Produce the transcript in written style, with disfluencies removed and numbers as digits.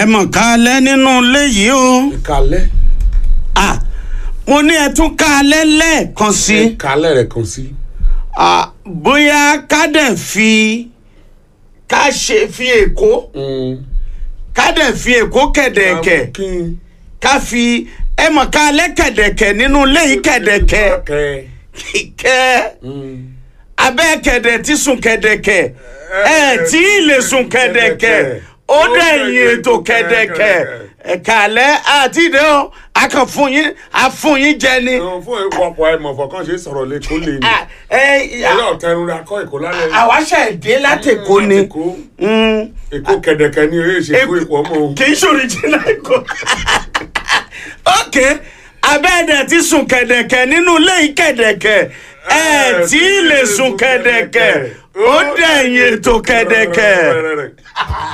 ẹ mọ̀ kálẹ̀ nínú ilé yìí o. Ìkàlẹ̀. Mo ní ẹ tún kálẹ̀ lẹ́ẹ̀kan sí. Ìkàlẹ̀ rẹ̀ kan sí. Bóyá ká dẹ̀ fi Èkó. Ká dẹ̀ fi Èkó kẹ̀dẹ̀kẹ̀. Ká fi ẹ mọ̀ kálẹ̀ kẹ̀dẹ̀kẹ̀ nínú ilé yìí kẹ̀dẹ̀kẹ̀. Kẹ̀. Abẹ́ kẹ̀dẹ̀ ti sùn kẹ̀dẹ̀kẹ̀. Tí lè sùn kẹ̀dẹ̀kẹ̀. Ó dẹ̀yìn ètò kẹ̀dẹ̀kẹ̀. Ẹ̀kàlẹ̀ àti ìdè o àfún yín jẹ ni. Fún ìpọ̀pọ̀ ẹ̀mọ̀ fọ̀kàn ṣe sọ̀rọ̀ lẹ́kọ̀ọ́ lè ní. Ẹ̀yọ́ tẹrun ra kọ́ Èkó lálẹ́. Àwa ṣe dé láti Èkó ni. Èkó kẹ̀dẹ̀kẹ̀ ni eré ṣe kó Èkó ọmọ. Kì í ṣòrìjìnà Èkó. Ok, abẹ́ẹ̀dẹ̀ ti sùn kẹ̀dẹ̀kẹ̀ nínú ilé yìí kẹ̀dẹ̀kẹ̀. Tí lè sùn kẹ̀dẹ̀kẹ̀. Ó dẹ̀yìn ètò kẹ̀dẹ̀kẹ̀.